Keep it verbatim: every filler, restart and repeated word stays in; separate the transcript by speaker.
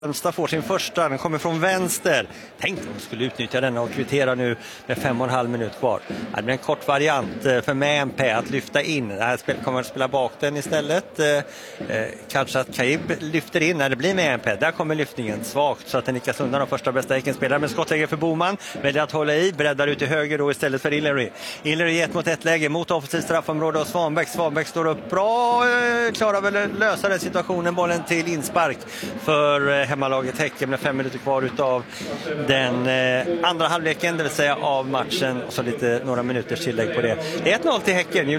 Speaker 1: Halmstad får sin första, den kommer från vänster. Tänk om de skulle utnyttja denna och kvittera nu med fem och en halv minut kvar. Det blir en kort variant för Mämpä att lyfta in. Det här spelet kommer att spela bak den istället. Eh, kanske att Kaib lyfter in när det blir Mämpä. Där kommer lyftningen svagt så att den nickas undan av första bästa Eken spelar med skottläge för Boman. Väljer att hålla i, breddar ut till höger då istället för Illery. Illery ett mot ett läge mot offensivt straffområde och Svanbäck. Svanbäck står upp bra, eh, klarar väl lösa den situationen. Bollen till inspark för eh, hemmalaget Häcken med fem minuter kvar utav den eh, andra halvleken, det vill säga av matchen, och så lite några minuters tillägg på det. Det är ett noll till Häcken.